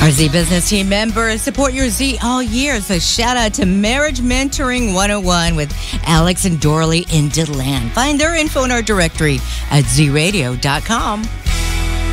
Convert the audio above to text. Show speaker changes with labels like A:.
A: Our Z Business team members support your Z all year. So shout out to Marriage Mentoring 101 with Alex and Dorley in DeLand. Find their info in our directory at zradio.com.